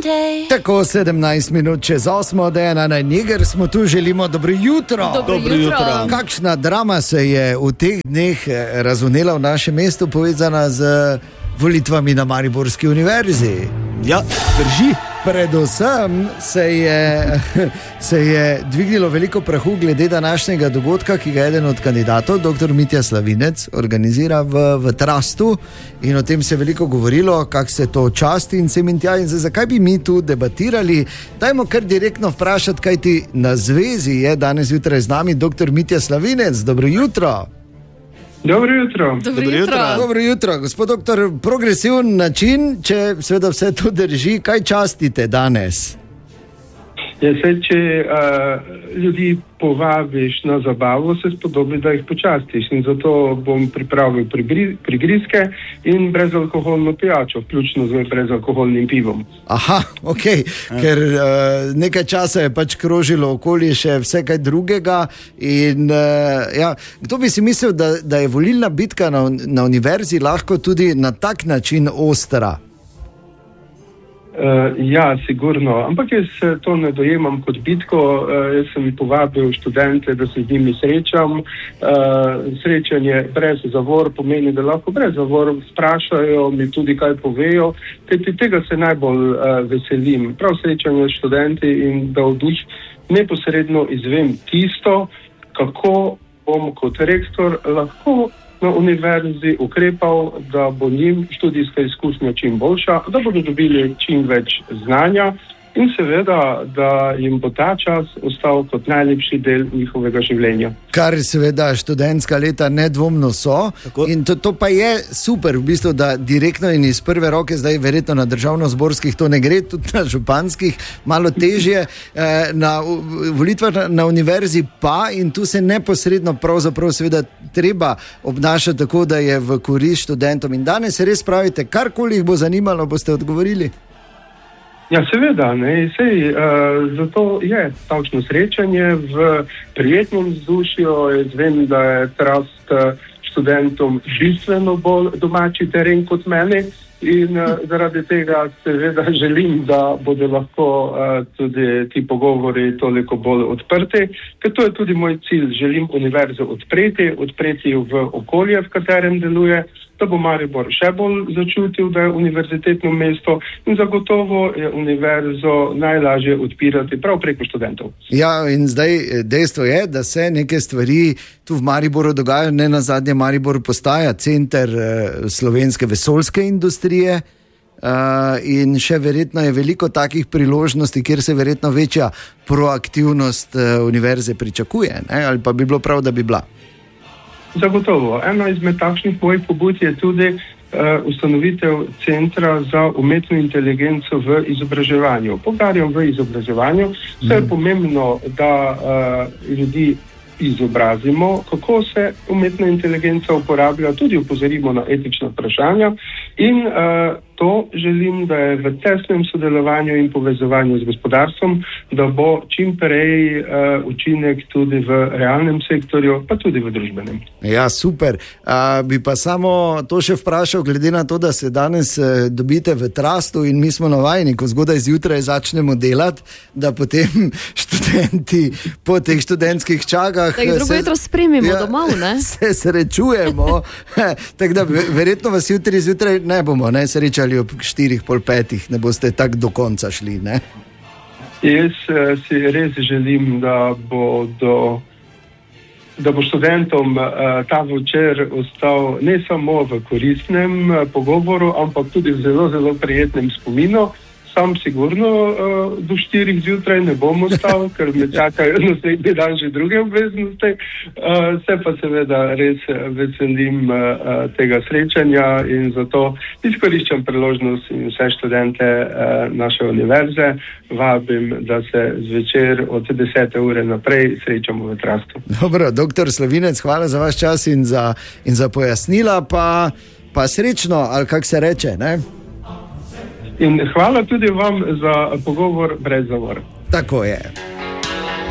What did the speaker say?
Tako 17 minut čez 8, Dejana Najniger smo tu, želimo dobro jutro. Dobro jutro. Kakšna drama se je v teh dneh razvnela v našem mestu, povezana z volitvami na Mariborski univerzi? Ja, drži. Predvsem se je dvignilo veliko prahu glede današnjega dogodka, ki ga eden od kandidatov, dr. Mitja Slavinec, organizira v Trastu, in o tem se je veliko govorilo, kako se to časti in sem in tja. In zdaj, zakaj bi mi tu debatirali? Dajmo kar direktno vprašati, kaj ti na zvezi je danes zjutraj z nami dr. Mitja Slavinec. Dobro jutro. Dobro jutro. Dobro jutro, gospod doktor. Progresiven način, če seveda vse to drži, kaj častite danes? Ja, če ljudi povabiš na zabavo, se spodobi, da jih počastiš, in zato bom pripravil prigrizke in brezalkoholno pijačo, vključno z brezalkoholnim pivom. Aha, ok, ker nekaj časa je pač krožilo okoli še vse kaj drugega in ja, kdo bi si mislil, da je volilna bitka na univerzi lahko tudi na tak način ostra? Ja, sigurno, ampak jaz to ne dojemam kot bitko. Jaz sem povabil študente, da se z njimi srečam. Srečanje brez zavor pomeni, da lahko brez zavor sprašajo, mi tudi kaj povejo, kajti tega se najbolj veselim. Prav srečanje s študenti in da od njih neposredno izvem tisto, kako bom kot rektor lahko na univerzi ukrepal, da bo njim študijska izkušnja čim boljša, da bodo dobili čim več znanja in seveda, da jim bo ta čas ostal kot najlepši del njihovega življenja. Kar seveda študentska leta nedvomno so. Tako. In to pa je super, v bistvu, da direktno in iz prve roke, zdaj verjetno na državno-zborskih to ne gre, tudi na županskih malo težje, na volitvah na univerzi pa, in tu se neposredno pravzaprav seveda treba obnašati tako, da je v korist študentom. In danes res pravite, karkoli jih bo zanimalo, boste odgovorili? Ja, seveda, ne, zato je takšno srečanje v prijetnem vzdušju. Jaz vem, da je Trast študentom bistveno bolj domači teren kot meni in zaradi tega seveda želim, da bodo lahko tudi ti pogovori toliko bolj odprti, ker to je tudi moj cilj. Želim univerzo odpreti v okolje, v katerem deluje, da bo Maribor še bolj začutil, da je univerzitetno mesto, in zagotovo je univerzo najlažje odpirati prav preko študentov. Ja, in zdaj dejstvo je, da se neke stvari tu v Mariboru dogajajo. Ne nazadnje Maribor postaja center slovenske vesoljske industrije in še verjetno je veliko takih priložnosti, kjer se verjetno večja proaktivnost univerze pričakuje, ne? Ali pa bi bilo prav, da bi bila? Zagotovo. Eno izmed takšnih mojih pobud je tudi ustanovitev centra za umetno inteligenco v izobraževanju. Poudarjam v izobraževanju, vse je pomembno, da ljudi izobrazimo, kako se umetna inteligenca uporablja, tudi opozorimo na etična vprašanja in to želim, da je v tesnem sodelovanju in povezovanju z gospodarstvom, da bo čim prej učinek tudi v realnem sektorju, pa tudi v družbenem. Ja, super. Bi pa samo to še vprašal, glede na to, da se danes dobite v Trastu in mi smo navajeni, ko zgodaj zjutraj začnemo delati, da potem študenti po teh študentskih čakah drugo jutro spremimo domov, ne? Se srečujemo. Tako da verjetno vas jutri zjutraj ne bomo srečali ob 4:30, ne boste tako do konca šli, ne? Jaz si res želim, da bo študentom ta večer ostal ne samo v koristnem pogovoru, ampak tudi v zelo, zelo prijetnem spominu. Sam sigurno do 4 zjutraj ne bom ostal, ker me čakajo naslednji dan že druge obveznosti. Se pa seveda res veselim tega srečanja in zato izkoriščam priložnost in vse študente naše univerze vabim, da se zvečer od 10. ure naprej srečamo v Trastu. Dobro, doktor Slavinec, hvala za vaš čas in za pojasnila, pa srečno, ali kak se reče, ne? In hvala tudi vam za pogovor brez zavor. Tako je.